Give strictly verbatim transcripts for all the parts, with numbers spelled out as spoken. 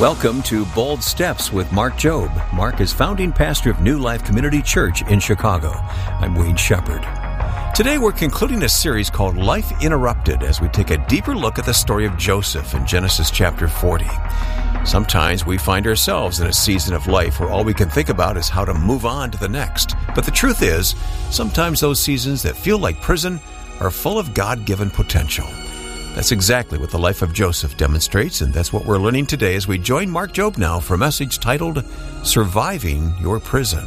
Welcome to Bold Steps with Mark Jobe. Mark is founding pastor of New Life Community Church in Chicago. I'm Wayne Shepherd. Today we're concluding a series called Life Interrupted as we take a deeper look at the story of Joseph in Genesis chapter forty. Sometimes we find ourselves in a season of life where all we can think about is how to move on to the next. But the truth is, sometimes those seasons that feel like prison are full of God-given potential. That's exactly what the life of Joseph demonstrates, and that's what we're learning today as we join Mark Jobe now for a message titled, Surviving Your Prison.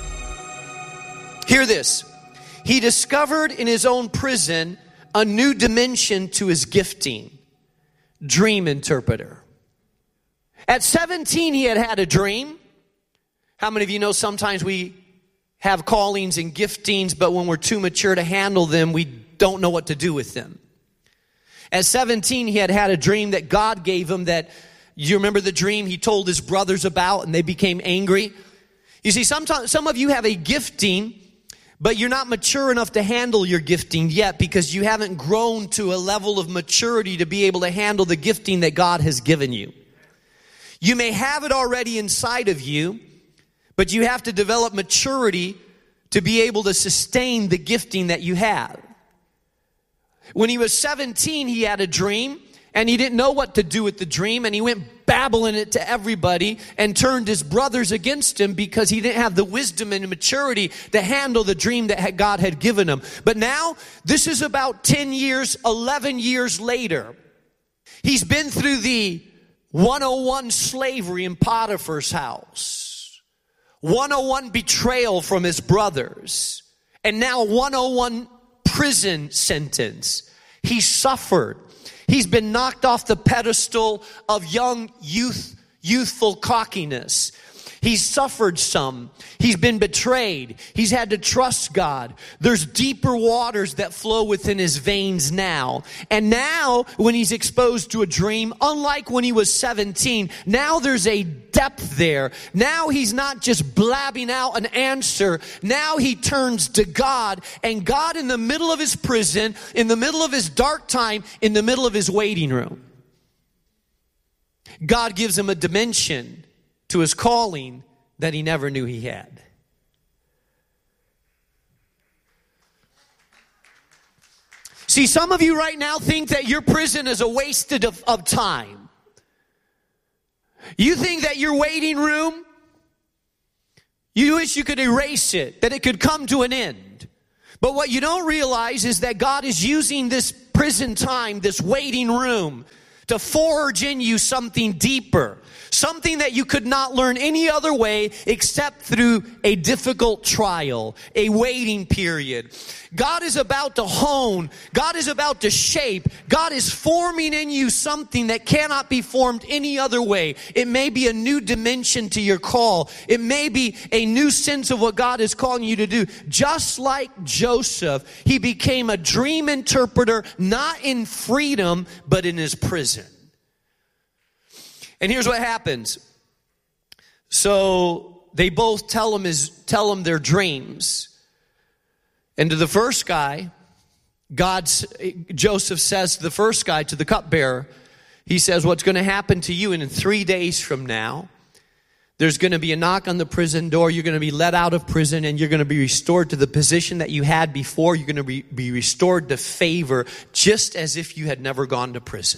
Hear this. He discovered in his own prison a new dimension to his gifting, dream interpreter. At seventeen, he had had a dream. How many of you know sometimes we have callings and giftings, but when we're too mature to handle them, we don't know what to do with them? At seventeen, he had had a dream that God gave him that, you remember the dream he told his brothers about and they became angry? You see, sometimes some of you have a gifting, but you're not mature enough to handle your gifting yet because you haven't grown to a level of maturity to be able to handle the gifting that God has given you. You may have it already inside of you, but you have to develop maturity to be able to sustain the gifting that you have. When he was seventeen, he had a dream, and he didn't know what to do with the dream, and he went babbling it to everybody and turned his brothers against him because he didn't have the wisdom and maturity to handle the dream that God had given him. But now, this is about ten years, eleven years later. He's been through the one oh one slavery in Potiphar's house, one oh one betrayal from his brothers, and now one oh one prison sentence. He suffered. He's been knocked off the pedestal of young youth, youthful cockiness. He's suffered some. He's been betrayed. He's had to trust God. There's deeper waters that flow within his veins now. And now, when he's exposed to a dream, unlike when he was seventeen, now there's a depth there. Now he's not just blabbing out an answer. Now he turns to God. And God, in the middle of his prison, in the middle of his dark time, in the middle of his waiting room, God gives him a dimension to his calling that he never knew he had. See, some of you right now think that your prison is a waste of, of time. You think that your waiting room, you wish you could erase it, that it could come to an end. But what you don't realize is that God is using this prison time, this waiting room, to forge in you something deeper. Something that you could not learn any other way except through a difficult trial, a waiting period. God is about to hone. God is about to shape. God is forming in you something that cannot be formed any other way. It may be a new dimension to your call. It may be a new sense of what God is calling you to do. Just like Joseph, he became a dream interpreter, not in freedom, but in his prison. And here's what happens. So they both tell him his, tell him their dreams. And to the first guy, God's, Joseph says to the first guy, to the cupbearer, he says, what's going to happen to you, and in three days from now, there's going to be a knock on the prison door. You're going to be let out of prison, and you're going to be restored to the position that you had before. You're going to be, be restored to favor, just as if you had never gone to prison.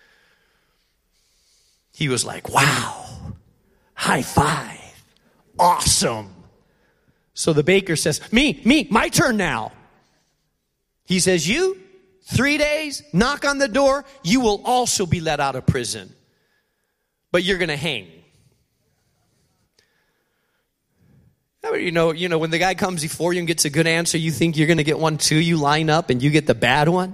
He was like, wow, high five, awesome. So the baker says, me, me, my turn now. He says, you, three days, knock on the door, you will also be let out of prison. But you're going to hang. You know, you know, when the guy comes before you and gets a good answer, you think you're going to get one too. You line up and you get the bad one.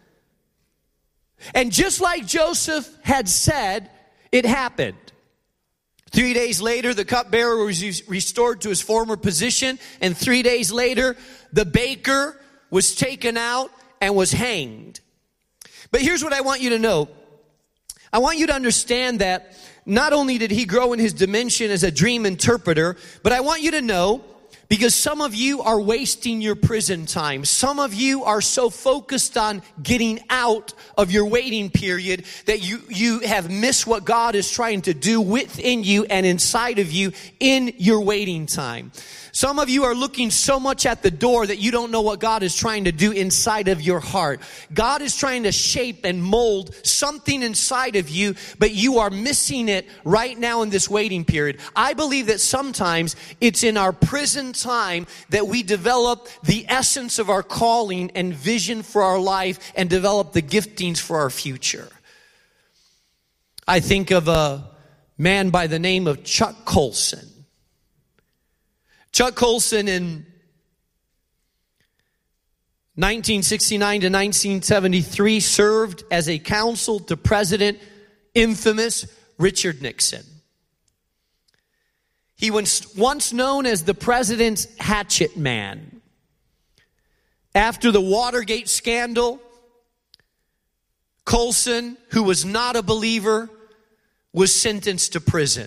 And just like Joseph had said, it happened. Three days later, the cupbearer was restored to his former position. And three days later, the baker was taken out and was hanged. But here's what I want you to know. I want you to understand that not only did he grow in his dimension as a dream interpreter, but I want you to know Because some of you are wasting your prison time. Some of you are so focused on getting out of your waiting period that you, you have missed what God is trying to do within you and inside of you in your waiting time. Some of you are looking so much at the door that you don't know what God is trying to do inside of your heart. God is trying to shape and mold something inside of you, but you are missing it right now in this waiting period. I believe that sometimes it's in our prison time that we develop the essence of our calling and vision for our life and develop the giftings for our future. I think of a man by the name of Chuck Colson. Chuck Colson in nineteen sixty-nine to nineteen seventy-three served as a counsel to President infamous Richard Nixon. He was once known as the president's hatchet man. After the Watergate scandal, Colson, who was not a believer, was sentenced to prison.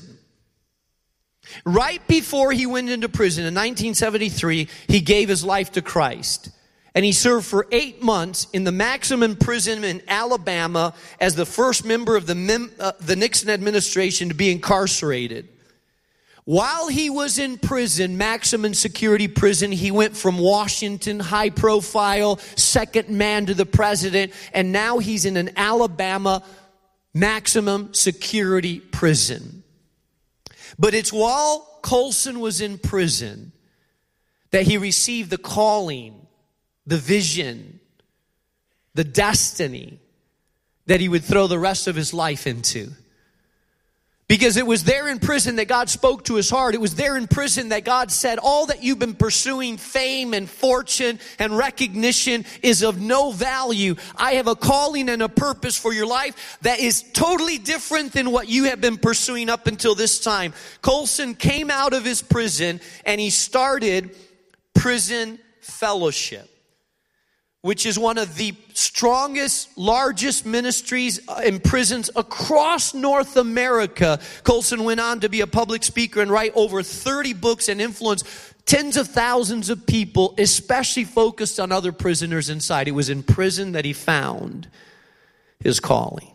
Right before he went into prison in nineteen seventy-three, he gave his life to Christ. And he served for eight months in the maximum prison in Alabama as the first member of the, Mem- uh, the Nixon administration to be incarcerated. While he was in prison, maximum security prison, he went from Washington, high profile, second man to the president, and now he's in an Alabama maximum security prison. But it's while Colson was in prison that he received the calling, the vision, the destiny that he would throw the rest of his life into. Because it was there in prison that God spoke to his heart. It was there in prison that God said, all that you've been pursuing, fame and fortune and recognition, is of no value. I have a calling and a purpose for your life that is totally different than what you have been pursuing up until this time. Colson came out of his prison and he started Prison Fellowship, which is one of the strongest, largest ministries in prisons across North America. Colson went on to be a public speaker and write over thirty books and influence tens of thousands of people, especially focused on other prisoners inside. It was in prison that he found his calling.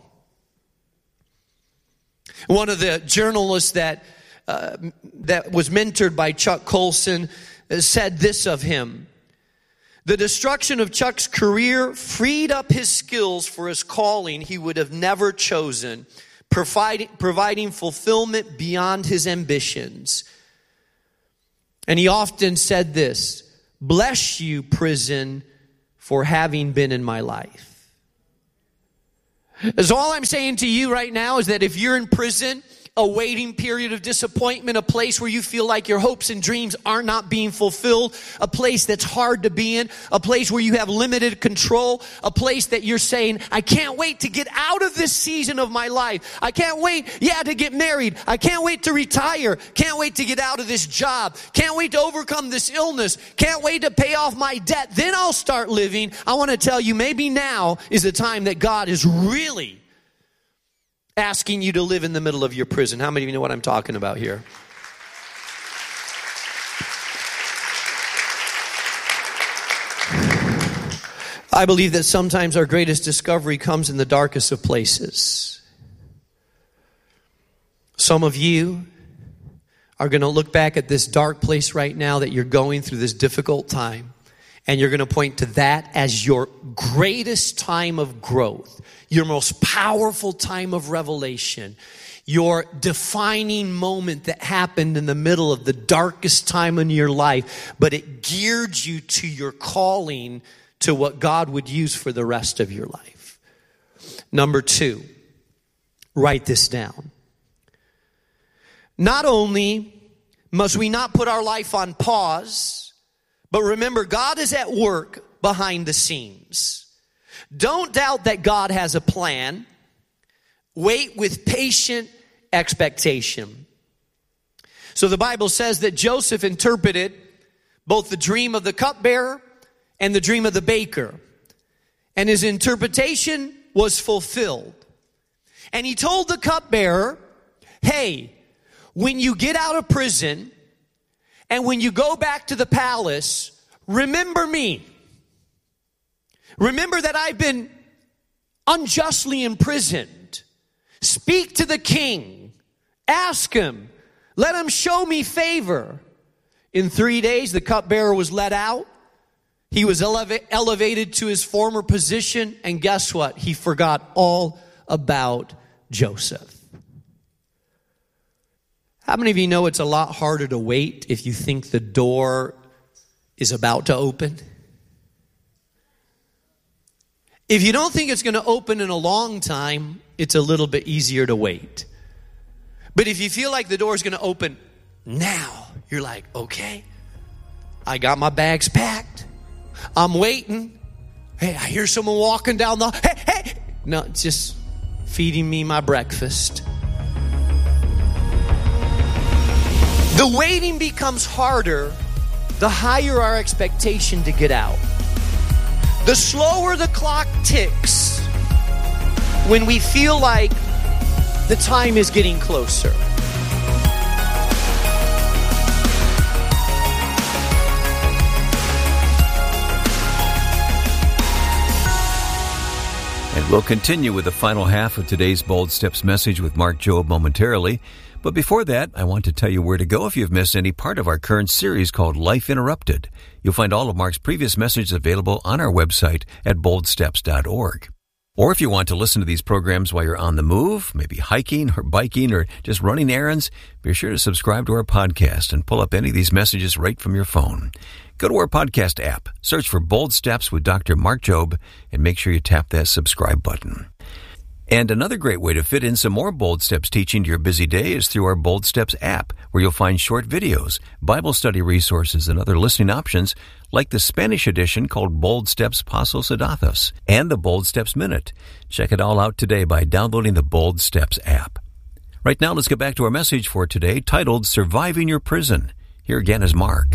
One of the journalists that, uh, that was mentored by Chuck Colson said this of him: the destruction of Chuck's career freed up his skills for his calling he would have never chosen, providing, providing fulfillment beyond his ambitions. And he often said this: bless you, prison, for having been in my life. So all I'm saying to you right now is that if you're in prison, a waiting period of disappointment, a place where you feel like your hopes and dreams are not being fulfilled, a place that's hard to be in, a place where you have limited control, a place that you're saying, I can't wait to get out of this season of my life. I can't wait, yeah, to get married. I can't wait to retire. Can't wait to get out of this job. Can't wait to overcome this illness. Can't wait to pay off my debt. Then I'll start living. I want to tell you, maybe now is the time that God is really asking you to live in the middle of your prison. How many of you know what I'm talking about here? I believe that sometimes our greatest discovery comes in the darkest of places. Some of you are going to look back at this dark place right now that you're going through this difficult time, and you're going to point to that as your greatest time of growth, your most powerful time of revelation, your defining moment that happened in the middle of the darkest time in your life, but it geared you to your calling, to what God would use for the rest of your life. Number two, write this down. Not only must we not put our life on pause, but remember, God is at work behind the scenes. Don't doubt that God has a plan. Wait with patient expectation. So the Bible says that Joseph interpreted both the dream of the cupbearer and the dream of the baker. And his interpretation was fulfilled. And he told the cupbearer, hey, when you get out of prison And when you go back to the palace, remember me. Remember that I've been unjustly imprisoned. Speak to the king. Ask him. Let him show me favor. In three days, the cupbearer was let out. He was eleva- elevated to his former position. And guess what? He forgot all about Joseph. How many of you know it's a lot harder to wait if you think the door is about to open? If you don't think it's going to open in a long time, it's a little bit easier to wait. But if you feel like the door is going to open now, you're like, okay, I got my bags packed. I'm waiting. Hey, I hear someone walking down the, hey, hey. No, it's just feeding me my breakfast. The waiting becomes harder the higher our expectation to get out. The slower the clock ticks when we feel like the time is getting closer. And we'll continue with the final half of today's Bold Steps message with Mark Jobe momentarily. But before that, I want to tell you where to go if you've missed any part of our current series called Life Interrupted. You'll find all of Mark's previous messages available on our website at bold steps dot org. Or if you want to listen to these programs while you're on the move, maybe hiking or biking or just running errands, be sure to subscribe to our podcast and pull up any of these messages right from your phone. Go to our podcast app, search for Bold Steps with Doctor Mark Jobe, and make sure you tap that subscribe button. And another great way to fit in some more Bold Steps teaching to your busy day is through our Bold Steps app, where you'll find short videos, Bible study resources, and other listening options like the Spanish edition called Bold Steps Pasos a Datos and the Bold Steps Minute. Check it all out today by downloading the Bold Steps app. Right now, let's get back to our message for today titled Surviving Your Prison. Here again is Mark.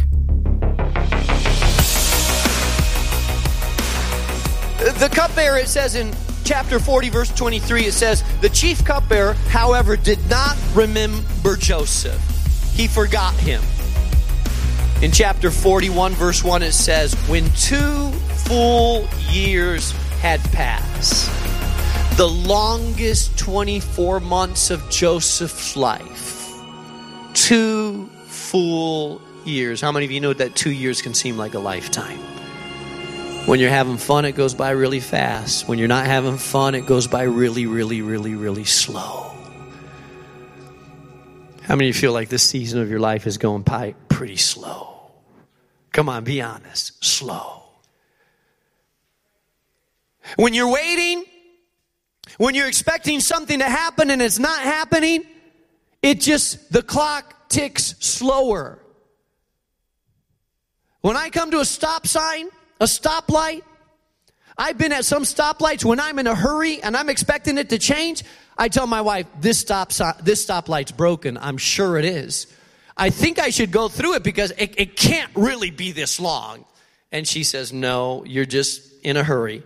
The cupbearer, it says in chapter forty, verse twenty-three, it says, the chief cupbearer, however, did not remember Joseph. He forgot him. In chapter forty-one, verse one, it says, when two full years had passed, the longest twenty-four months of Joseph's life, two full years. How many of you know that two years can seem like a lifetime? When you're having fun, it goes by really fast. When you're not having fun, it goes by really, really, really, really slow. How many of you feel like this season of your life is going by pretty slow? Come on, be honest. Slow. When you're waiting, when you're expecting something to happen and it's not happening, it just, the clock ticks slower. When I come to a stop sign, a stoplight, I've been at some stoplights when I'm in a hurry and I'm expecting it to change. I tell my wife, this stop this stoplight's broken. I'm sure it is. I think I should go through it because it, it can't really be this long. And she says, no, you're just in a hurry.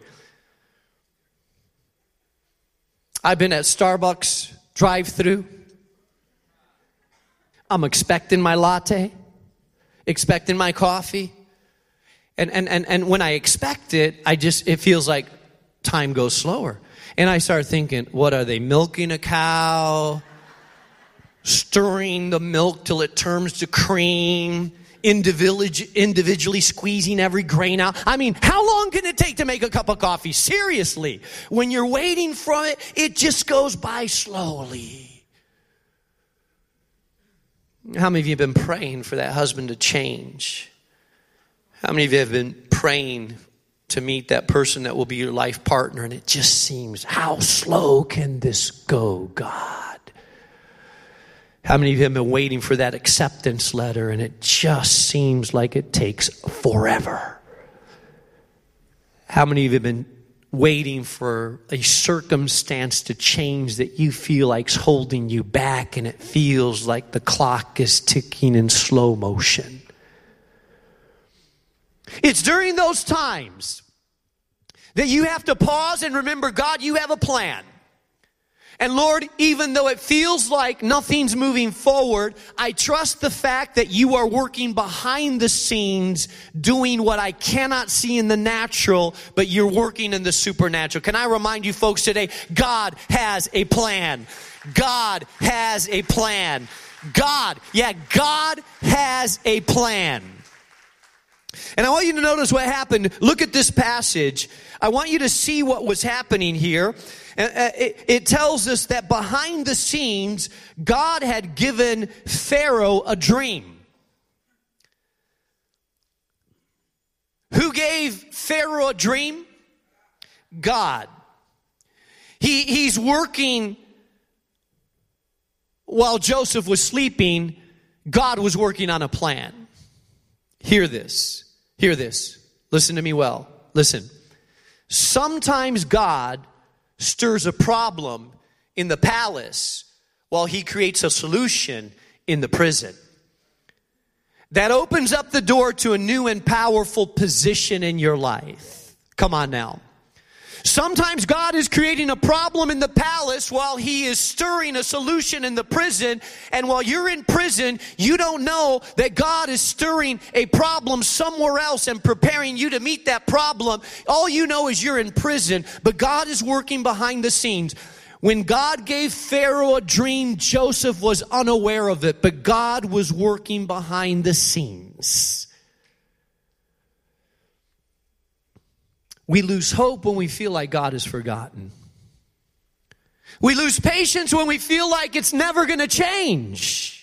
I've been at Starbucks drive-thru. I'm expecting my latte, expecting my coffee. And, and and and when I expect it, I just, it feels like time goes slower. And I start thinking, what are they, milking a cow? Stirring the milk till it turns to cream? Individually, individually squeezing every grain out? I mean, how long can it take to make a cup of coffee? Seriously. When you're waiting for it, it just goes by slowly. How many of you have been praying for that husband to change? How many of you have been praying to meet that person that will be your life partner, and it just seems, how slow can this go, God? How many of you have been waiting for that acceptance letter, and it just seems like it takes forever? How many of you have been waiting for a circumstance to change that you feel like's holding you back, and it feels like the clock is ticking in slow motion? It's during those times that you have to pause and remember, God, you have a plan. And Lord, even though it feels like nothing's moving forward, I trust the fact that you are working behind the scenes, doing what I cannot see in the natural, but you're working in the supernatural. Can I remind you folks today, God has a plan. God has a plan. God, yeah, God has a plan. And I want you to notice what happened. Look at this passage. I want you to see what was happening here. It, it tells us that behind the scenes, God had given Pharaoh a dream. Who gave Pharaoh a dream? God. He, he's working while Joseph was sleeping. God was working on a plan. Hear this. Hear this. Listen to me well. Listen. Sometimes God stirs a problem in the palace while he creates a solution in the prison. That opens up the door to a new and powerful position in your life. Come on now. Sometimes God is creating a problem in the palace while he is stirring a solution in the prison. And while you're in prison, you don't know that God is stirring a problem somewhere else and preparing you to meet that problem. All you know is you're in prison, but God is working behind the scenes. When God gave Pharaoh a dream, Joseph was unaware of it, but God was working behind the scenes. We lose hope when we feel like God has forgotten. We lose patience when we feel like it's never going to change.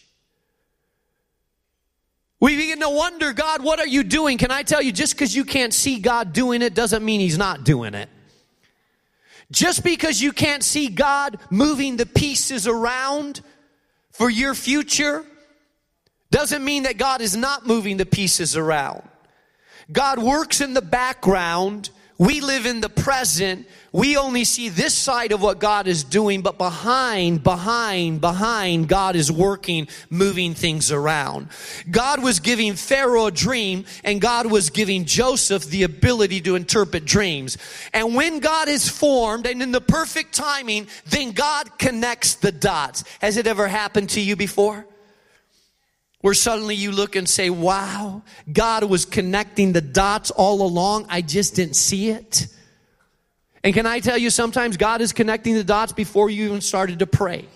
We begin to wonder, God, what are you doing? Can I tell you, just because you can't see God doing it doesn't mean he's not doing it. Just because you can't see God moving the pieces around for your future doesn't mean that God is not moving the pieces around. God works in the background. We live in the present. We only see this side of what God is doing, but behind, behind, behind, God is working, moving things around. God was giving Pharaoh a dream, and God was giving Joseph the ability to interpret dreams. And when God is formed, and in the perfect timing, then God connects the dots. Has it ever happened to you before? Where suddenly you look and say, wow, God was connecting the dots all along. I just didn't see it. And can I tell you, sometimes God is connecting the dots before you even started to pray.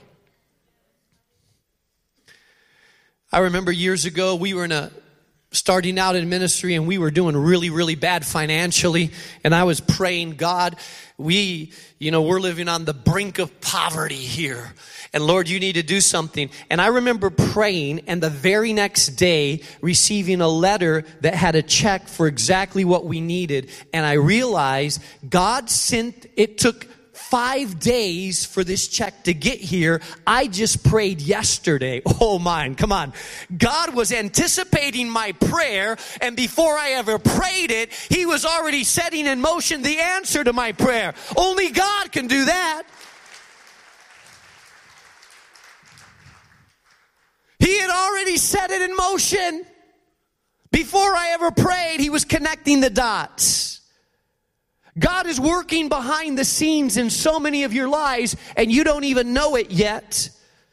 I remember years ago, we were in a starting out in ministry, and we were doing really, really bad financially. And I was praying, God, we, you know, we're living on the brink of poverty here. And Lord, you need to do something. And I remember praying, and the very next day receiving a letter that had a check for exactly what we needed. And I realized God sent, it took five days for this check to get here. I just prayed yesterday. Oh mine, come on. God was anticipating my prayer, and before I ever prayed it, he was already setting in motion the answer to my prayer. Only God can do that. He had already set it in motion. Before I ever prayed, he was connecting the dots. God is working behind the scenes in so many of your lives, and you don't even know it yet.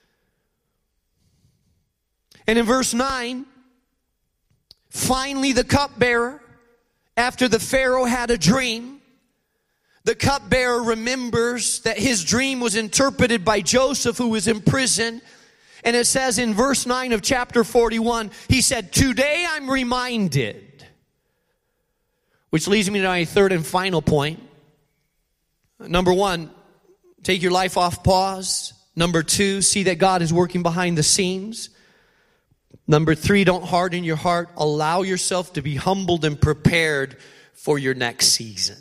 And in verse nine, finally the cupbearer, after the Pharaoh had a dream, the cupbearer remembers that his dream was interpreted by Joseph, who was in prison. And it says in verse nine of chapter forty-one, he said, today I'm reminded. Which leads me to my third and final point. Number one, take your life off pause. Number two, see that God is working behind the scenes. Number three, don't harden your heart. Allow yourself to be humbled and prepared for your next season.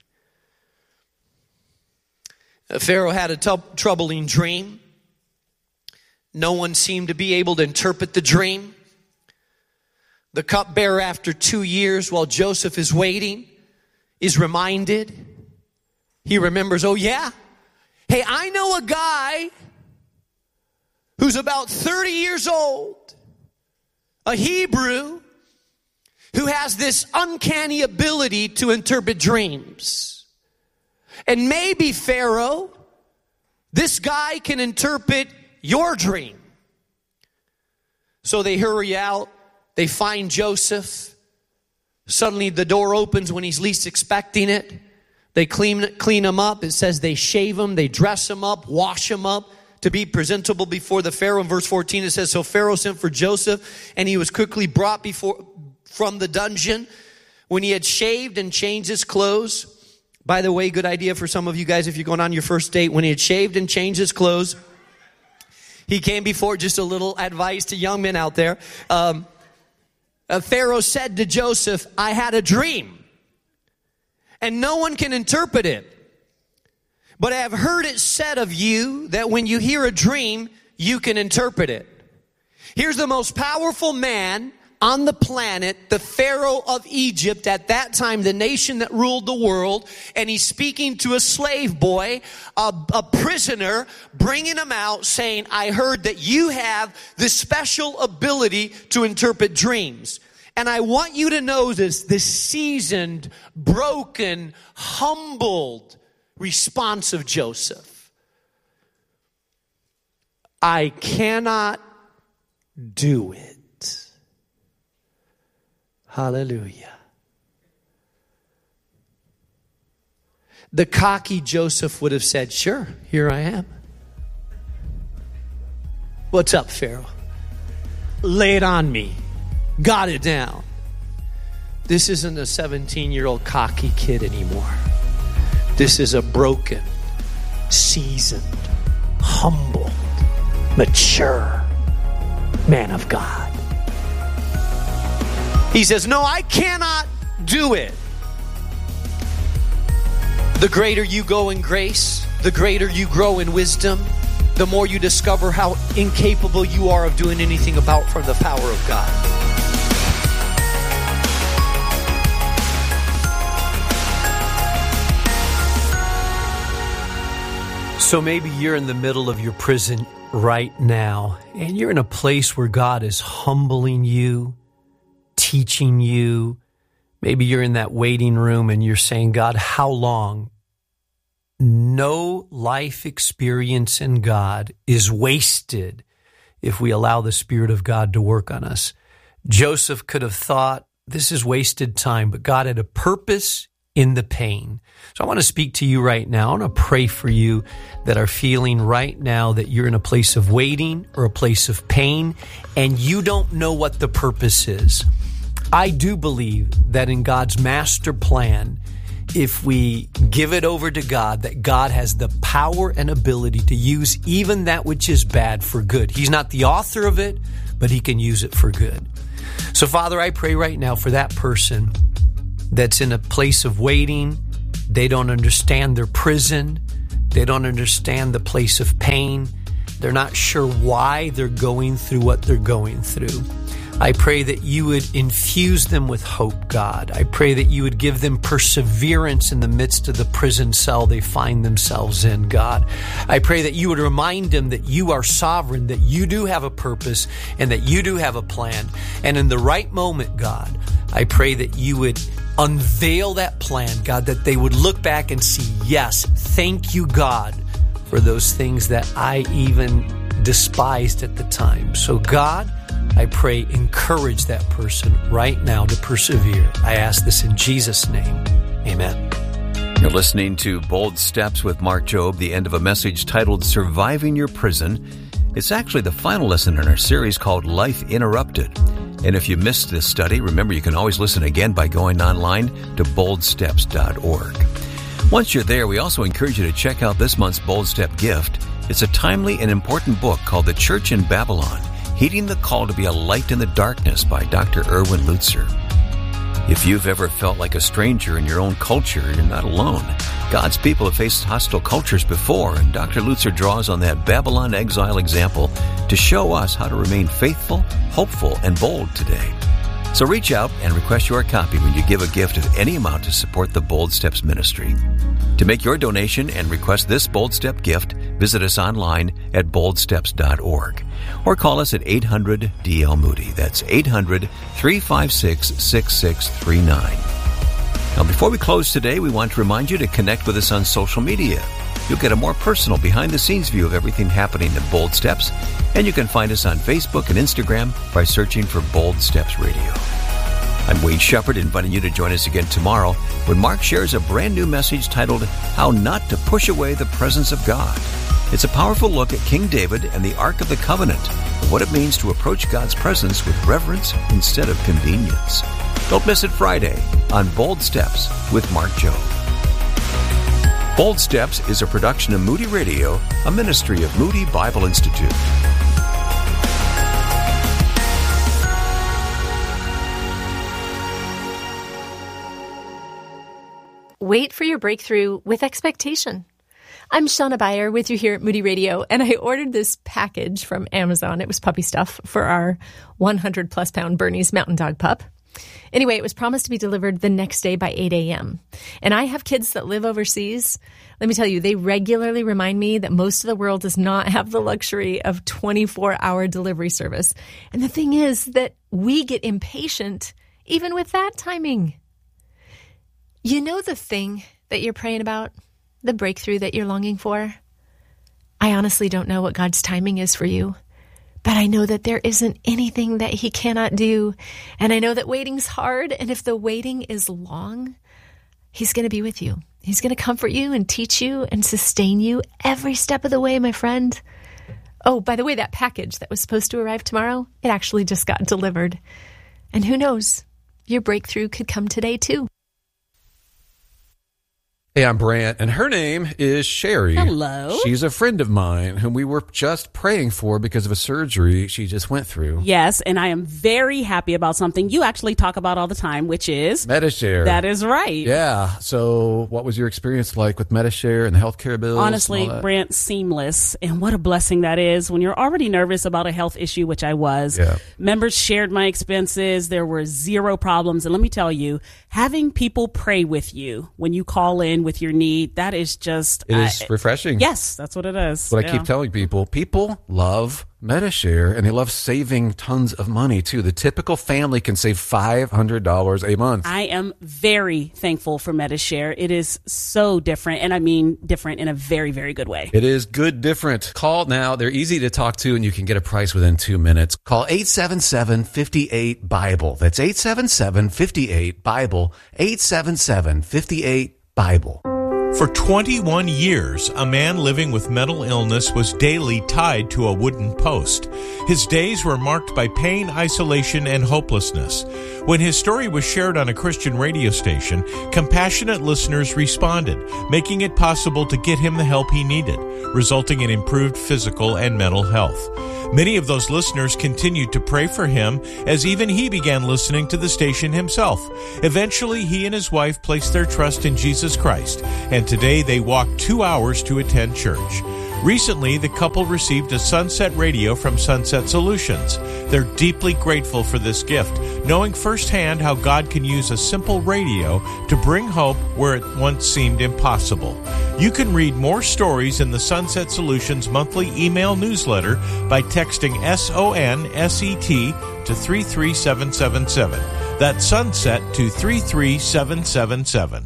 Pharaoh had a t- troubling dream. No one seemed to be able to interpret the dream. The cupbearer, after two years, while Joseph is waiting, is reminded. He remembers, oh yeah, hey, I know a guy who's about thirty years old, a Hebrew, who has this uncanny ability to interpret dreams. And maybe, Pharaoh, This guy can interpret your dream. So they hurry out. They find Joseph. Suddenly the door opens when he's least expecting it. They clean, clean him up. It says they shave him, they dress him up, wash him up to be presentable before the Pharaoh. In verse fourteen it says, so Pharaoh sent for Joseph, and he was quickly brought before from the dungeon. When he had shaved and changed his clothes, by the way, good idea for some of you guys if you're going on your first date. When he had shaved and changed his clothes, he came before, just a little advice to young men out there. Um, uh, Pharaoh said to Joseph, I had a dream, and no one can interpret it. But I have heard it said of you that when you hear a dream, you can interpret it. Here's the most powerful man on the planet, the Pharaoh of Egypt, at that time, the nation that ruled the world, and he's speaking to a slave boy, a, a prisoner, bringing him out, saying, I heard that you have this special ability to interpret dreams. And I want you to know this, this seasoned, broken, humbled response of Joseph. I cannot do it. Hallelujah. The cocky Joseph would have said, sure, here I am. What's up, Pharaoh? Lay it on me. Got it down. This isn't a seventeen-year-old cocky kid anymore. This is a broken, seasoned, humbled, mature man of God. He says, no, I cannot do it. The greater you go in grace, the greater you grow in wisdom, the more you discover how incapable you are of doing anything about from the power of God. So maybe you're in the middle of your prison right now, and you're in a place where God is humbling you, teaching you. Maybe you're in that waiting room and you're saying, God, how long? No life experience in God is wasted if we allow the Spirit of God to work on us. Joseph could have thought, this is wasted time, but God had a purpose in the pain. So I want to speak to you right now. I want to pray for you that are feeling right now that you're in a place of waiting or a place of pain, and you don't know what the purpose is. I do believe that in God's master plan, if we give it over to God, that God has the power and ability to use even that which is bad for good. He's not the author of it, but He can use it for good. So, Father, I pray right now for that person that's in a place of waiting. They don't understand their prison. They don't understand the place of pain. They're not sure why they're going through what they're going through. I pray that you would infuse them with hope, God. I pray that you would give them perseverance in the midst of the prison cell they find themselves in, God. I pray that you would remind them that you are sovereign, that you do have a purpose, and that you do have a plan. And in the right moment, God, I pray that you would unveil that plan, God, that they would look back and see, yes, thank you, God, for those things that I even despised at the time. So, God, I pray, encourage that person right now to persevere. I ask this in Jesus' name. Amen. You're listening to Bold Steps with Mark Jobe, the end of a message titled Surviving Your Prison. It's actually the final lesson in our series called Life Interrupted. And if you missed this study, remember you can always listen again by going online to bold steps dot org. Once you're there, we also encourage you to check out this month's Bold Step gift. It's a timely and important book called The Church in Babylon, Heeding the Call to be a Light in the Darkness by Doctor Erwin Lutzer. If you've ever felt like a stranger in your own culture, you're not alone. God's people have faced hostile cultures before, and Doctor Lutzer draws on that Babylon exile example to show us how to remain faithful, hopeful, and bold today. So reach out and request your copy when you give a gift of any amount to support the Bold Steps ministry. To make your donation and request this Bold Step gift, visit us online at bold steps dot org or call us at eight hundred D L Moody. That's eight hundred, three five six, six six three nine. Now, before we close today, we want to remind you to connect with us on social media. You'll get a more personal behind-the-scenes view of everything happening at Bold Steps, and you can find us on Facebook and Instagram by searching for Bold Steps Radio. I'm Wade Shepard, inviting you to join us again tomorrow when Mark shares a brand new message titled, How Not to Push Away the Presence of God. It's a powerful look at King David and the Ark of the Covenant, and what it means to approach God's presence with reverence instead of convenience. Don't miss it Friday on Bold Steps with Mark Jobe. Bold Steps is a production of Moody Radio, a ministry of Moody Bible Institute. Wait for your breakthrough with expectation. I'm Shauna Beyer with you here at Moody Radio, and I ordered this package from Amazon. It was puppy stuff for our one hundred plus pound Bernese Mountain Dog pup. Anyway, it was promised to be delivered the next day by eight a.m. And I have kids that live overseas. Let me tell you, they regularly remind me that most of the world does not have the luxury of twenty-four hour delivery service. And the thing is that we get impatient even with that timing. You know the thing that you're praying about? The breakthrough that you're longing for? I honestly don't know what God's timing is for you, but I know that there isn't anything that He cannot do. And I know that waiting's hard, and if the waiting is long, He's going to be with you. He's going to comfort you and teach you and sustain you every step of the way, my friend. Oh, by the way, that package that was supposed to arrive tomorrow, it actually just got delivered. And who knows, your breakthrough could come today too. Hey, I'm Brant, and her name is Sherry. Hello. She's a friend of mine whom we were just praying for because of a surgery she just went through. Yes, and I am very happy about something you actually talk about all the time, which is Medi-Share. That is right. Yeah. So what was your experience like with Medi-Share and the healthcare bills? Honestly, Brant, seamless. And what a blessing that is when you're already nervous about a health issue, which I was. Yeah. Members shared my expenses. There were zero problems. And let me tell you, having people pray with you when you call in with your need, that is just... It is I, refreshing. Yes, that's what it is. What yeah. I keep telling people, people love Medi-Share, and they love saving tons of money, too. The typical family can save five hundred dollars a month. I am very thankful for Medi-Share. It is so different, and I mean different in a very, very good way. It is good different. Call now. They're easy to talk to, and you can get a price within two minutes. Call eight seven seven, five eight, BIBLE. That's eight seven seven, five eight, BIBLE. eight seven seven, five eight, BIBLE. For twenty-one years, a man living with mental illness was daily tied to a wooden post. His days were marked by pain, isolation, and hopelessness. When his story was shared on a Christian radio station, compassionate listeners responded, making it possible to get him the help he needed, resulting in improved physical and mental health. Many of those listeners continued to pray for him as even he began listening to the station himself. Eventually, he and his wife placed their trust in Jesus Christ, and today they walk two hours to attend church. Recently, the couple received a Sunset radio from Sunset Solutions. They're deeply grateful for this gift, knowing firsthand how God can use a simple radio to bring hope where it once seemed impossible. You can read more stories in the Sunset Solutions monthly email newsletter by texting S O N S E T to three three seven seven seven. That's Sunset to three three seven seven seven.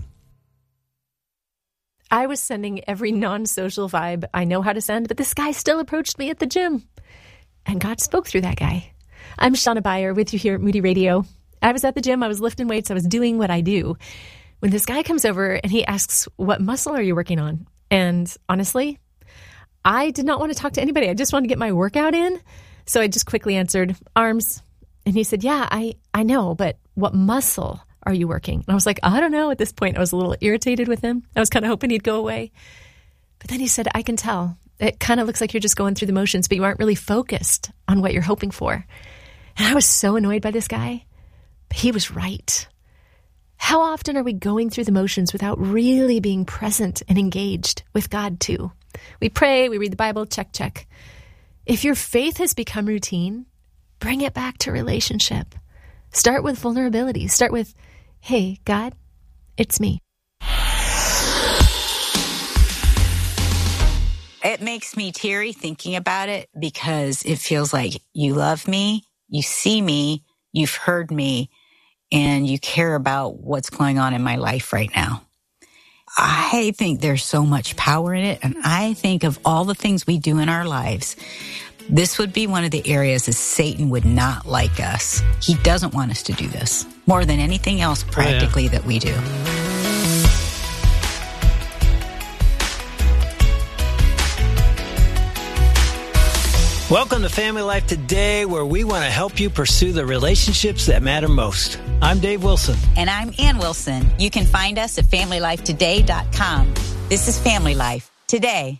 I was sending every non-social vibe I know how to send, but this guy still approached me at the gym. And God spoke through that guy. I'm Shauna Beyer with you here at Moody Radio. I was at the gym. I was lifting weights. I was doing what I do. When this guy comes over and he asks, what muscle are you working on? And honestly, I did not want to talk to anybody. I just wanted to get my workout in. So I just quickly answered, arms. And he said, yeah, I, I know, but what muscle are you working? And I was like, I don't know. At this point, I was a little irritated with him. I was kind of hoping he'd go away. But then he said, I can tell. It kind of looks like you're just going through the motions, but you aren't really focused on what you're hoping for. And I was so annoyed by this guy. But he was right. How often are we going through the motions without really being present and engaged with God too? We pray, we read the Bible, check, check. If your faith has become routine, bring it back to relationship. Start with vulnerability. Start with, hey, God, it's me. It makes me teary thinking about it because it feels like you love me, you see me, you've heard me, and you care about what's going on in my life right now. I think there's so much power in it. And I think of all the things we do in our lives, this would be one of the areas that Satan would not like us. He doesn't want us to do this more than anything else practically oh, yeah. that we do. Welcome to Family Life Today, where we want to help you pursue the relationships that matter most. I'm Dave Wilson. And I'm Ann Wilson. You can find us at family life today dot com. This is Family Life Today.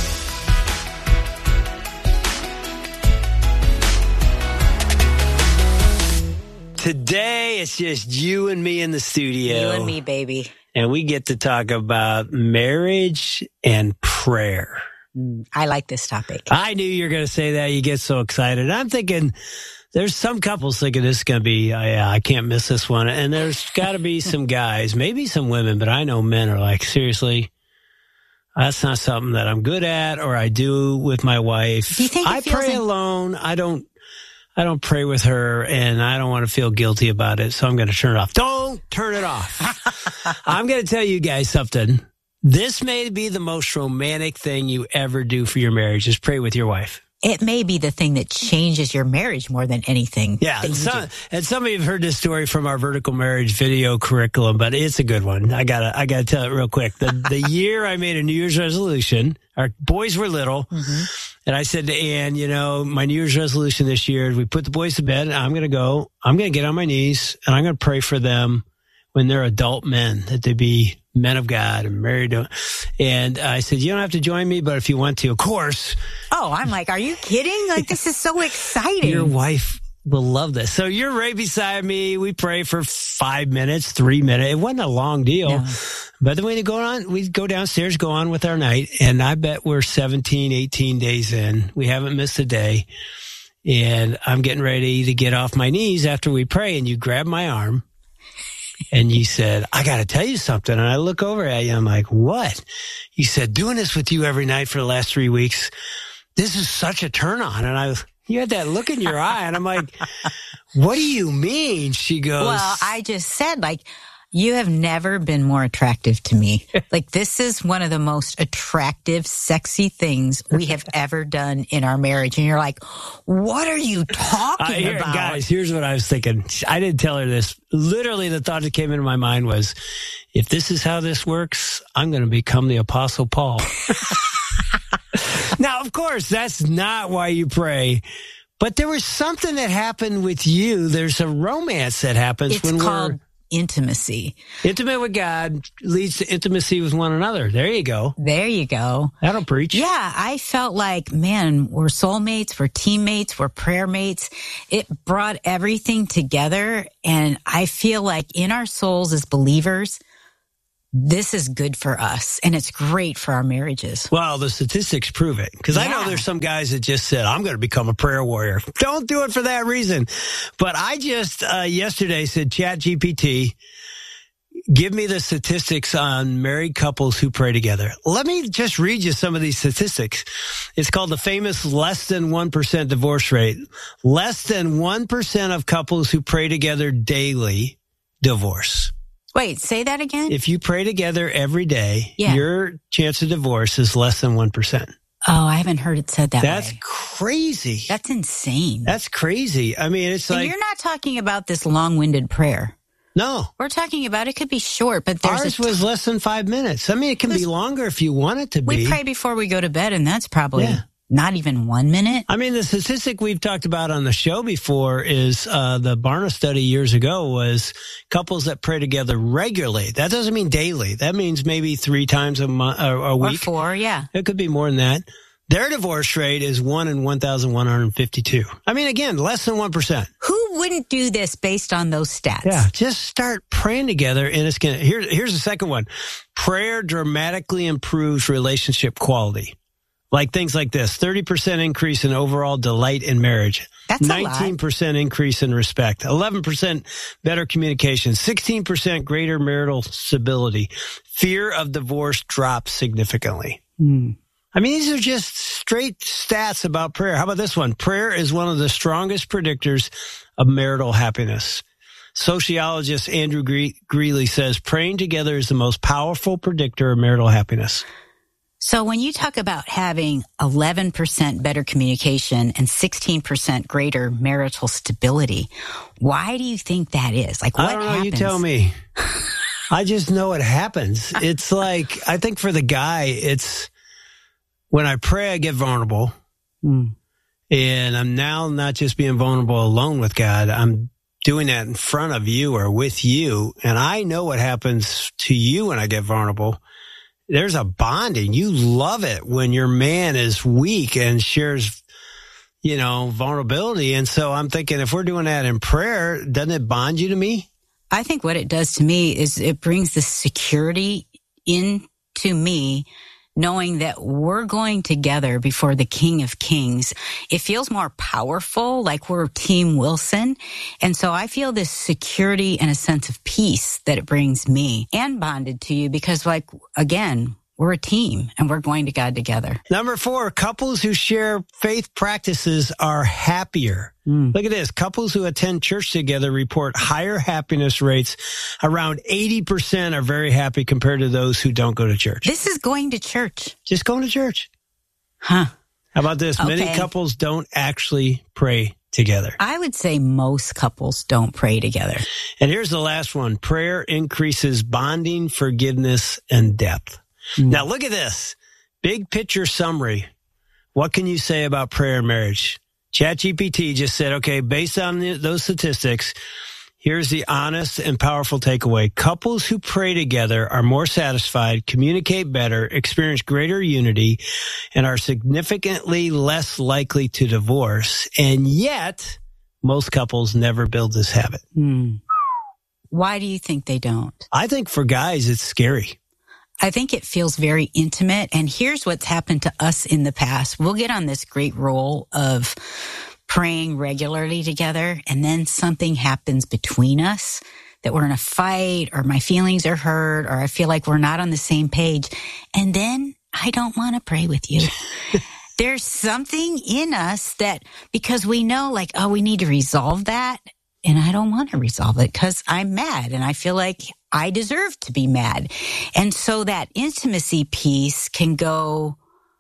Today, it's just you and me in the studio. You and me, baby. And we get to talk about marriage and prayer. I like this topic. I knew you were going to say that. You get so excited. I'm thinking there's some couples thinking this is going to be, oh, yeah, I can't miss this one. And there's got to be some guys, maybe some women, but I know men are like, seriously, that's not something that I'm good at or I do with my wife. Do you think I pray in- alone. I don't. I don't pray with her, and I don't want to feel guilty about it, so I'm going to turn it off. Don't turn it off. I'm going to tell you guys something. This may be the most romantic thing you ever do for your marriage, is pray with your wife. It may be the thing that changes your marriage more than anything. Yeah, and some, and some of you have heard this story from our Vertical Marriage video curriculum, but it's a good one. I gotta, I gotta tell it real quick. The, the year I made a New Year's resolution, our boys were little, mm-hmm. and I said to Ann, you know, my New Year's resolution this year, we put the boys to bed, and I'm gonna go, I'm gonna get on my knees, and I'm gonna pray for them when they're adult men, that they be men of God and married to, and I said, you don't have to join me, but if you want to, of course. Oh, I'm like, are you kidding? Like, this is so exciting. Your wife will love this. So you're right beside me. We pray for five minutes, three minutes. It wasn't a long deal, no. But then we go on, we go downstairs, go on with our night. And I bet we're seventeen, eighteen days in. We haven't missed a day. And I'm getting ready to get off my knees after we pray. And you grab my arm. And you said, I got to tell you something. And I look over at you. I'm like, what? You said, doing this with you every night for the last three weeks, this is such a turn on. And I, you had that look in your eye. And I'm like, what do you mean? She goes, well, I just said, like, you have never been more attractive to me. Like, this is one of the most attractive, sexy things we have ever done in our marriage. And you're like, what are you talking uh, here, about? Guys, here's what I was thinking. I didn't tell her this. Literally, the thought that came into my mind was, if this is how this works, I'm going to become the Apostle Paul. Now, of course, that's not why you pray. But there was something that happened with you. There's a romance that happens it's when called- we're... intimacy. Intimate with God leads to intimacy with one another. There you go. There you go. That'll preach. Yeah, I felt like, man, we're soulmates, we're teammates, we're prayer mates. It brought everything together. And I feel like in our souls as believers, this is good for us, and it's great for our marriages. Well, the statistics prove it, because yeah. I know there's some guys that just said, I'm going to become a prayer warrior. Don't do it for that reason. But I just uh, yesterday said, Chat G P T, give me the statistics on married couples who pray together. Let me just read you some of these statistics. It's called the famous less than one percent divorce rate. Less than one percent of couples who pray together daily divorce. Wait, say that again? If you pray together every day, yeah. your chance of divorce is less than one percent. Oh, I haven't heard it said that That's way. That's crazy. That's insane. That's crazy. I mean, it's and like... you're not talking about this long-winded prayer. No. We're talking about, it could be short, but there's Ours a t- was less than five minutes. I mean, it can be longer if you want it to be. We pray before we go to bed, and that's probably... Yeah. Not even one minute? I mean, the statistic we've talked about on the show before is uh, the Barna study years ago was couples that pray together regularly. That doesn't mean daily. That means maybe three times a month or a week. Or four, yeah. It could be more than that. Their divorce rate is one in one thousand one hundred fifty-two. I mean, again, less than one percent. Who wouldn't do this based on those stats? Yeah, just start praying together, and it's going to... Here, here's the second one. Prayer dramatically improves relationship quality. Like things like this, thirty percent increase in overall delight in marriage. That's a lot. nineteen percent increase in respect. eleven percent better communication. sixteen percent greater marital stability. Fear of divorce drops significantly. Mm. I mean, these are just straight stats about prayer. How about this one? Prayer is one of the strongest predictors of marital happiness. Sociologist Andrew Gre- Greeley says praying together is the most powerful predictor of marital happiness. So when you talk about having eleven percent better communication and sixteen percent greater marital stability, why do you think that is? Like, what I don't know, happens? you tell me. I just know it happens. It's like, I think for the guy, it's when I pray, I get vulnerable. Mm. And I'm now not just being vulnerable alone with God. I'm doing that in front of you or with you. And I know what happens to you when I get vulnerable. There's a bonding. You love it when your man is weak and shares, you know, vulnerability. And so I'm thinking, if we're doing that in prayer, doesn't it bond you to me? I think what it does to me is it brings this security into me, knowing that we're going together before the King of Kings. It feels more powerful, like we're Team Wilson. And so I feel this security and a sense of peace that it brings me, and bonded to you because, like, again, we're a team and we're going to God together. Number four, couples who share faith practices are happier. Mm. Look at this. Couples who attend church together report higher happiness rates. Around eighty percent are very happy compared to those who don't go to church. This is going to church. Just going to church. Huh. How about this? Okay. Many couples don't actually pray together. I would say most couples don't pray together. And here's the last one. Prayer increases bonding, forgiveness, and depth. Mm. Now look at this. Big picture summary. What can you say about prayer and marriage? ChatGPT just said, okay, based on the, those statistics, here's the honest and powerful takeaway. Couples who pray together are more satisfied, communicate better, experience greater unity, and are significantly less likely to divorce. And yet, most couples never build this habit. Hmm. Why do you think they don't? I think for guys, it's scary. I think it feels very intimate. And here's what's happened to us in the past. We'll get on this great roll of praying regularly together, and then something happens between us, that we're in a fight, or my feelings are hurt, or I feel like we're not on the same page. And then I don't want to pray with you. There's something in us that, because we know, like, oh, we need to resolve that. And I don't want to resolve it because I'm mad and I feel like I deserve to be mad. And so that intimacy piece can go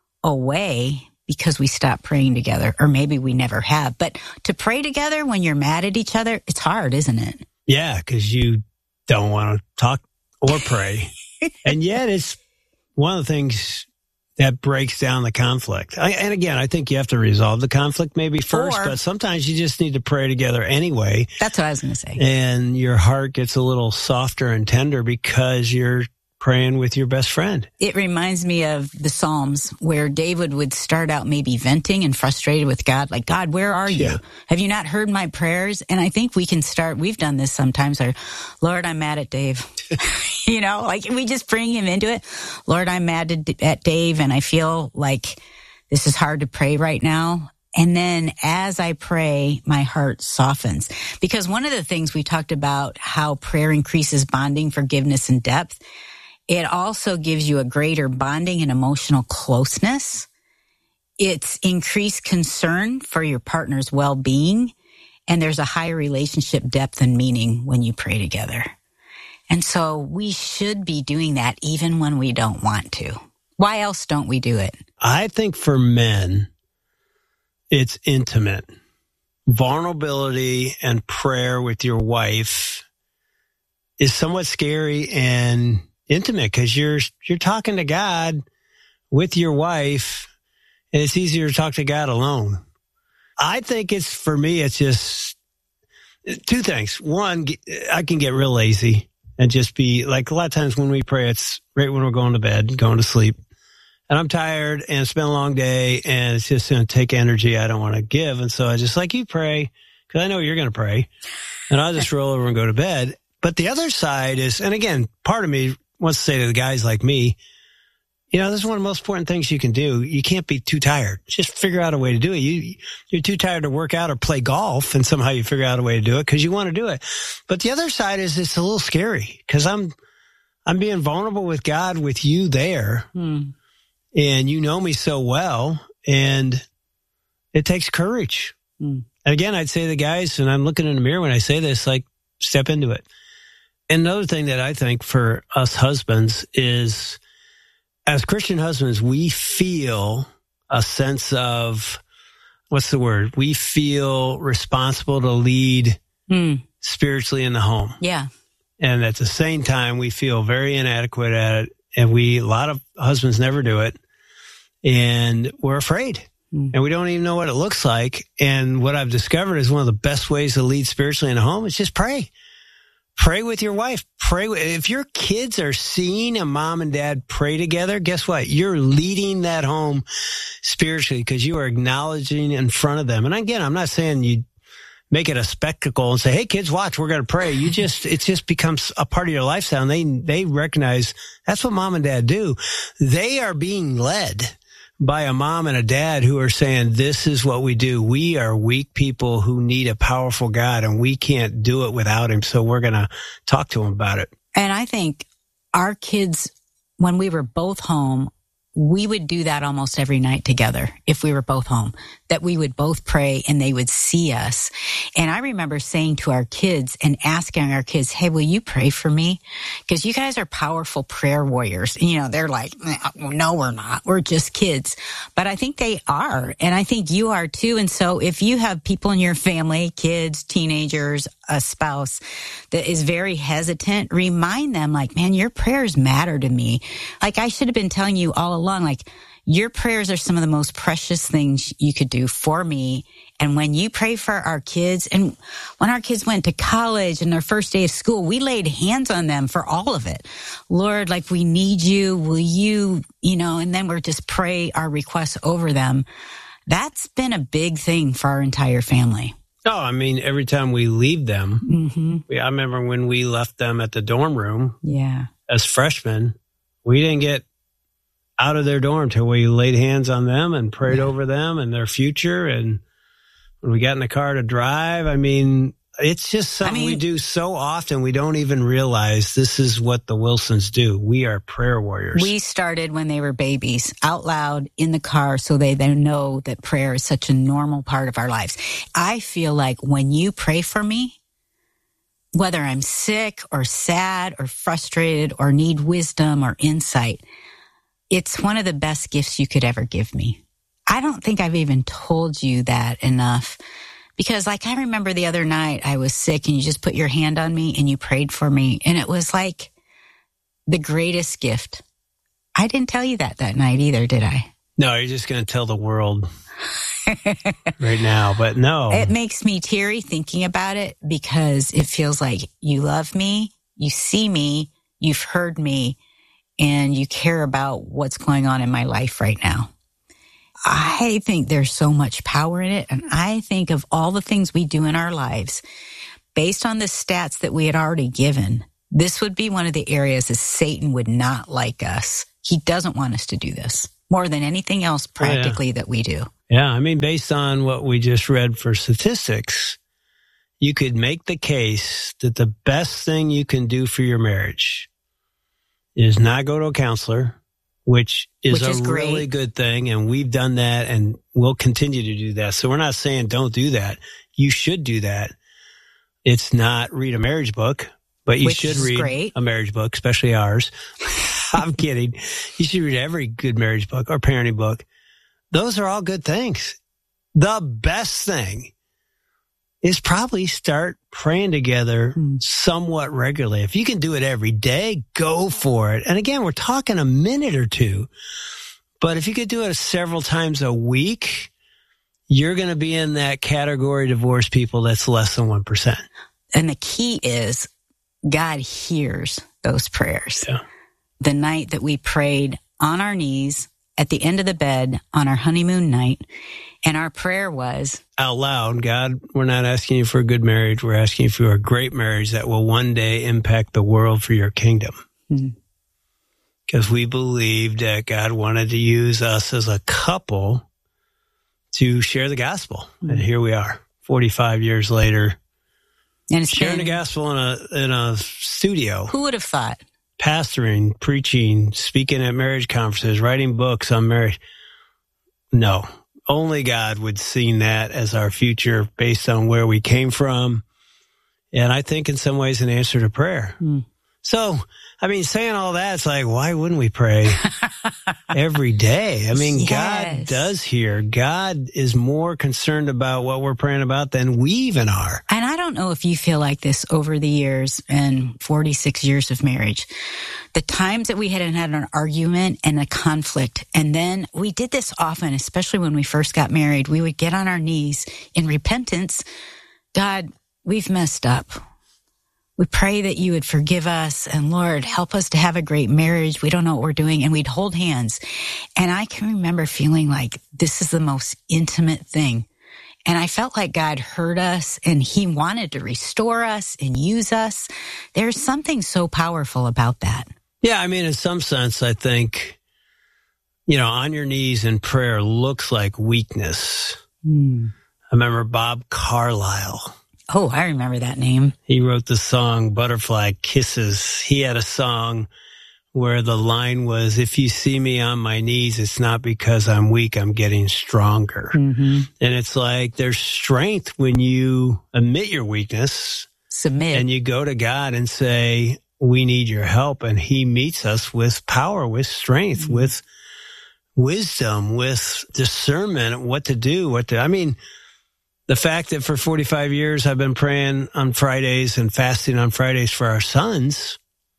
away because we stop praying together, or maybe we never have. But to pray together when you're mad at each other, it's hard, isn't it? Yeah, because you don't want to talk or pray. And yet it's one of the things that breaks down the conflict. I, and again, I think you have to resolve the conflict maybe first, or, but sometimes you just need to pray together anyway. That's what I was going to say. And your heart gets a little softer and tender because you're praying with your best friend. It reminds me of the Psalms where David would start out maybe venting and frustrated with God, like, God, where are you? Yeah. Have you not heard my prayers? And I think we can start, we've done this sometimes, or, Lord, I'm mad at Dave. You know, like we just bring him into it. Lord, I'm mad at Dave and I feel like this is hard to pray right now. And then as I pray, my heart softens. Because one of the things we talked about, how prayer increases bonding, forgiveness, and depth, it also gives you a greater bonding and emotional closeness. It's increased concern for your partner's well-being. And there's a higher relationship depth and meaning when you pray together. And so we should be doing that even when we don't want to. Why else don't we do it? I think for men, it's intimate. Vulnerability and prayer with your wife is somewhat scary and intimate because you're you're talking to God with your wife, and it's easier to talk to God alone. I think it's, for me, it's just two things. One, I can get real lazy and just be like, a lot of times when we pray, it's right when we're going to bed, going to sleep. And I'm tired and it's been a long day and it's just going to take energy I don't want to give. And so I just like, you pray because I know you're going to pray, and I'll just roll over and go to bed. But the other side is, and again, part of me wants to say to the guys like me, you know, this is one of the most important things you can do. You can't be too tired. Just figure out a way to do it. You, you're too tired to work out or play golf, and somehow you figure out a way to do it because you want to do it. But the other side is it's a little scary because I'm, I'm being vulnerable with God, with you there. Hmm. And you know me so well, and it takes courage. Hmm. And again, I'd say to the guys, and I'm looking in the mirror when I say this, like, step into it. And another thing that I think for us husbands is, as Christian husbands, we feel a sense of, what's the word? We feel responsible to lead mm. spiritually in the home. Yeah. And at the same time, we feel very inadequate at it. And we, a lot of husbands never do it. And we're afraid. Mm. And we don't even know what it looks like. And what I've discovered is one of the best ways to lead spiritually in a home is just pray. Pray with your wife. Pray. With, if your kids are seeing a mom and dad pray together, guess what? You're leading that home spiritually because you are acknowledging in front of them. And again, I'm not saying you make it a spectacle and say, hey, kids, watch, we're going to pray. You just, it just becomes a part of your lifestyle. And they, they recognize that's what mom and dad do. They are being led by a mom and a dad who are saying, this is what we do. We are weak people who need a powerful God, and we can't do it without him. So we're going to talk to him about it. And I think our kids, when we were both home, we would do that almost every night together if we were both home, that we would both pray and they would see us. And I remember saying to our kids and asking our kids, hey, will you pray for me? Because you guys are powerful prayer warriors. And, you know, they're like, no, we're not. We're just kids. But I think they are. And I think you are too. And so if you have people in your family, kids, teenagers, a spouse that is very hesitant, remind them like, man, your prayers matter to me. Like I should have been telling you all along, like your prayers are some of the most precious things you could do for me. And when you pray for our kids, and when our kids went to college and their first day of school, we laid hands on them for all of it. Lord, like we need you. Will you, you know, and then we're just pray our requests over them. That's been a big thing for our entire family. Oh, I mean, every time we leave them, mm-hmm. we, I remember when we left them at the dorm room yeah. as freshmen, we didn't get out of their dorm till we laid hands on them and prayed yeah. over them and their future. And when we got in the car to drive, I mean, it's just something I mean, we do so often we don't even realize this is what the Wilsons do. We are prayer warriors. We started when they were babies, out loud in the car, so they, they know that prayer is such a normal part of our lives. I feel like when you pray for me, whether I'm sick or sad or frustrated or need wisdom or insight, it's one of the best gifts you could ever give me. I don't think I've even told you that enough. Because like I remember the other night I was sick and you just put your hand on me and you prayed for me. And it was like the greatest gift. I didn't tell you that that night either, did I? No, you're just going to tell the world right now. But no. It makes me teary thinking about it because it feels like you love me, you see me, you've heard me, and you care about what's going on in my life right now. I think there's so much power in it. And I think of all the things we do in our lives, based on the stats that we had already given, this would be one of the areas that Satan would not like us. He doesn't want us to do this more than anything else practically yeah. that we do. Yeah. I mean, based on what we just read for statistics, you could make the case that the best thing you can do for your marriage is not go to a counselor, which is which a is really good thing. And we've done that and we'll continue to do that. So we're not saying don't do that. You should do that. It's not read a marriage book, but you which should is read great. a marriage book, especially ours. I'm kidding. You should read every good marriage book or parenting book. Those are all good things. The best thing is probably start praying together somewhat regularly. If you can do it every day, go for it. And again, we're talking a minute or two. But if you could do it several times a week, you're going to be in that category of divorced people that's less than one percent. And the key is God hears those prayers. Yeah. The night that we prayed on our knees at the end of the bed on our honeymoon night, and our prayer was out loud, God, we're not asking you for a good marriage. We're asking you for a great marriage that will one day impact the world for your kingdom. Mm-hmm. Because we believed that God wanted to use us as a couple to share the gospel. Mm-hmm. And here we are, forty-five years later, and it's sharing been, the gospel in a in a studio. Who would have thought? Pastoring, preaching, speaking at marriage conferences, writing books on marriage. No, only God would see that as our future based on where we came from And I think in some ways an answer to prayer. Mm. So, I mean, saying all that, it's like, why wouldn't we pray every day? I mean, yes. God does hear. God is more concerned about what we're praying about than we even are. And I don't know if you feel like this over the years and forty-six years of marriage. The times that we had had an argument and a conflict, and then we did this often, especially when we first got married, we would get on our knees in repentance. God, we've messed up. We pray that you would forgive us, and Lord, help us to have a great marriage. We don't know what we're doing, and we'd hold hands. And I can remember feeling like this is the most intimate thing. And I felt like God heard us, and he wanted to restore us and use us. There's something so powerful about that. Yeah, I mean, in some sense, I think, you know, on your knees in prayer looks like weakness. Mm. I remember Bob Carlyle. Oh, I remember that name. He wrote the song Butterfly Kisses. He had a song where the line was, if you see me on my knees, it's not because I'm weak, I'm getting stronger. Mm-hmm. And it's like there's strength when you admit your weakness. Submit. And you go to God and say, we need your help. And he meets us with power, with strength, mm-hmm. with wisdom, with discernment, what to do, what to, I mean, the fact that for forty-five years I've been praying on Fridays and fasting on Fridays for our sons,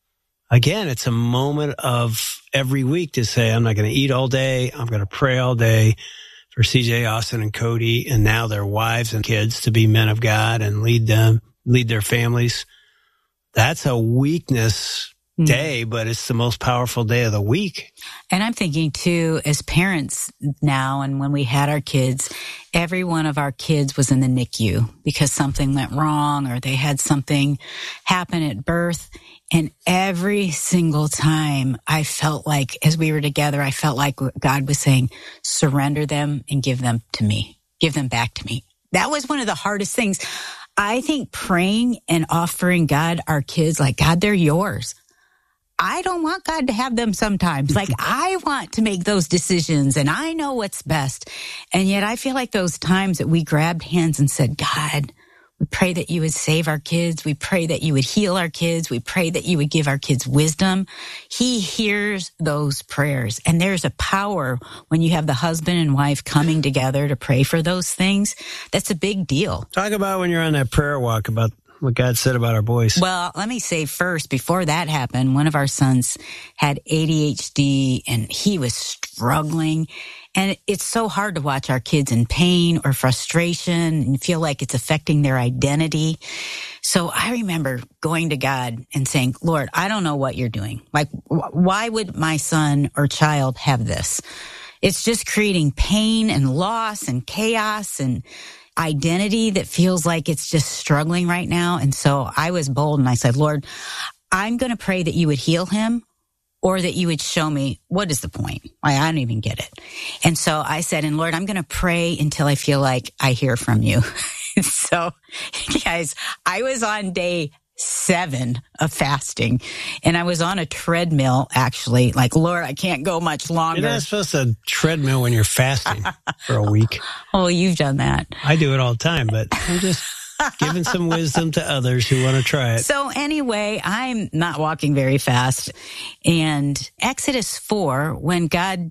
again, it's a moment of every week to say, I'm not going to eat all day. I'm going to pray all day for C J, Austin, and Cody, and now their wives and kids to be men of God and lead them, lead their families. That's a weakness day, but it's the most powerful day of the week. And I'm thinking too, as parents now, and when we had our kids, every one of our kids was in the N I C U because something went wrong or they had something happen at birth. And every single time I felt like, as we were together, I felt like God was saying, surrender them and give them to me. Give them back to me. That was one of the hardest things. I think praying and offering God our kids, like, God, they're yours. I don't want God to have them sometimes. Like, I want to make those decisions and I know what's best. And yet I feel like those times that we grabbed hands and said, God, we pray that you would save our kids. We pray that you would heal our kids. We pray that you would give our kids wisdom. He hears those prayers. And there's a power when you have the husband and wife coming together to pray for those things. That's a big deal. Talk about when you're on that prayer walk about what God said about our boys. Well, let me say first, before that happened, one of our sons had A D H D and he was struggling. And it's so hard to watch our kids in pain or frustration and feel like it's affecting their identity. So I remember going to God and saying, Lord, I don't know what you're doing. Like, why would my son or child have this? It's just creating pain and loss and chaos and identity that feels like it's just struggling right now. And so I was bold and I said, Lord, I'm going to pray that you would heal him or that you would show me what is the point. I, I don't even get it. And so I said, and Lord, I'm going to pray until I feel like I hear from you. So guys, I was on day seven of fasting and I was on a treadmill actually, like, Lord, I can't go much longer. You're not supposed to treadmill when you're fasting for a week. Oh, you've done that. I do it all the time, but I'm just giving some wisdom to others who want to try it. So anyway, I'm not walking very fast. And Exodus four, when God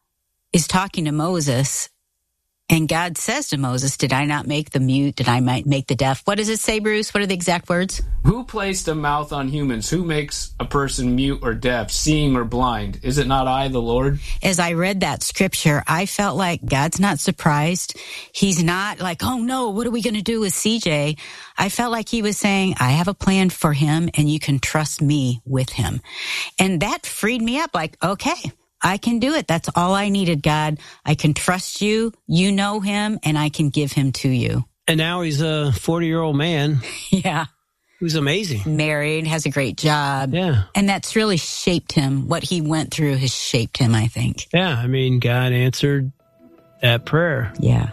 is talking to Moses, and God says to Moses, did I not make the mute? Did I make the deaf? What does it say, Bruce? What are the exact words? Who placed a mouth on humans? Who makes a person mute or deaf, seeing or blind? Is it not I, the Lord? As I read that scripture, I felt like God's not surprised. He's not like, oh no, what are we going to do with C J? I felt like he was saying, I have a plan for him and you can trust me with him. And that freed me up, like, okay, I can do it. That's all I needed, God. I can trust you. You know him, and I can give him to you. And now he's a forty-year-old man. Yeah. Who's amazing. Married, has a great job. Yeah. And that's really shaped him. What he went through has shaped him, I think. Yeah. I mean, God answered that prayer. Yeah.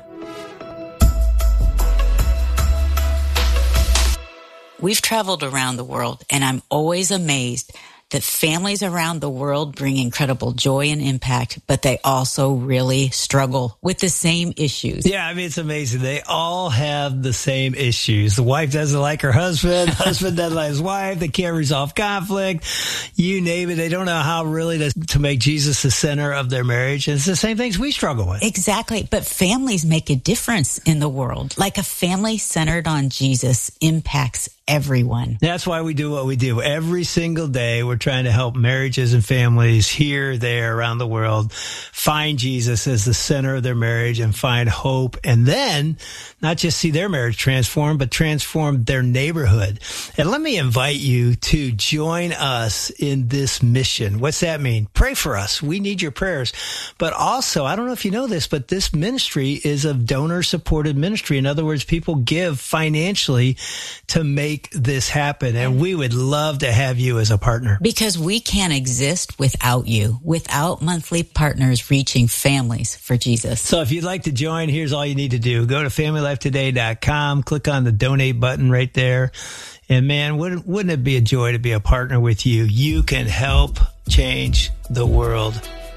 We've traveled around the world, and I'm always amazed that families around the world bring incredible joy and impact, but they also really struggle with the same issues. Yeah, I mean, it's amazing. They all have the same issues. The wife doesn't like her husband. Husband doesn't like his wife. They can't resolve conflict. You name it. They don't know how really to, to make Jesus the center of their marriage. And it's the same things we struggle with. Exactly. But families make a difference in the world. Like a family centered on Jesus impacts everyone. That's why we do what we do. Every single day, we're trying to help marriages and families here, there, around the world find Jesus as the center of their marriage and find hope. And then not just see their marriage transform, but transform their neighborhood. And let me invite you to join us in this mission. What's that mean? Pray for us. We need your prayers. But also, I don't know if you know this, but this ministry is a donor-supported ministry. In other words, people give financially to make this happen. And we would love to have you as a partner. Because we can't exist without you, without monthly partners reaching families for Jesus. So if you'd like to join, here's all you need to do. Go to family life today dot com, click on the donate button right there. And man, wouldn't, wouldn't it be a joy to be a partner with you? You can help change the world.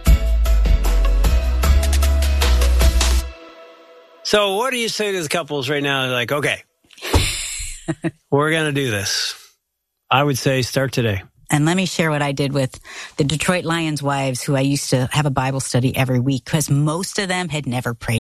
So what do you say to the couples right now? They're like, okay, we're going to do this. I would say start today. And let me share what I did with the Detroit Lions wives, who I used to have a Bible study every week, because most of them had never prayed